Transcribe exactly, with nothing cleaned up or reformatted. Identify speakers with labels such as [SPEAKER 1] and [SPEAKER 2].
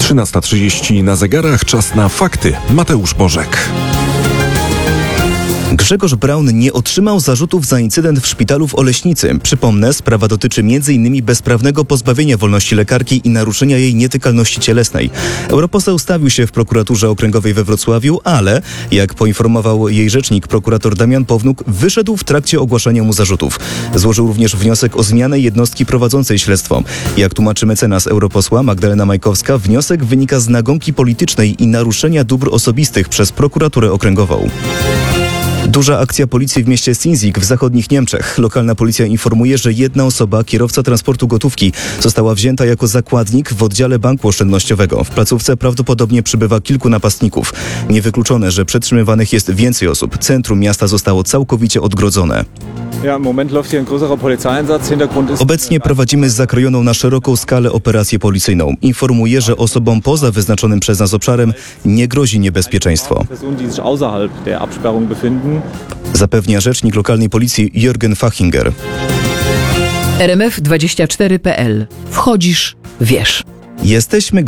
[SPEAKER 1] trzynasta trzydzieści na zegarach, czas na fakty. Mateusz Bożek.
[SPEAKER 2] Grzegorz Braun nie otrzymał zarzutów za incydent w szpitalu w Oleśnicy. Przypomnę, sprawa dotyczy między innymi bezprawnego pozbawienia wolności lekarki i naruszenia jej nietykalności cielesnej. Europoseł stawił się w prokuraturze okręgowej we Wrocławiu, ale, jak poinformował jej rzecznik, prokurator Damian Pownuk wyszedł w trakcie ogłaszania mu zarzutów. Złożył również wniosek o zmianę jednostki prowadzącej śledztwo. Jak tłumaczy mecenas europosła Magdalena Majkowska, wniosek wynika z nagonki politycznej i naruszenia dóbr osobistych przez prokuraturę okręgową. Duża akcja policji w mieście Sinzik w zachodnich Niemczech. Lokalna policja informuje, że jedna osoba, kierowca transportu gotówki, została wzięta jako zakładnik w oddziale banku oszczędnościowego. W placówce prawdopodobnie przybywa kilku napastników. Niewykluczone, że przetrzymywanych jest więcej osób. Centrum miasta zostało całkowicie odgrodzone. Obecnie prowadzimy zakrojoną na szeroką skalę operację policyjną. Informuję, że osobom poza wyznaczonym przez nas obszarem nie grozi niebezpieczeństwo. Zapewnia rzecznik lokalnej policji Jürgen Fachinger.
[SPEAKER 3] R M F dwadzieścia cztery kropka p l. Wchodzisz, wiesz.
[SPEAKER 2] Jesteśmy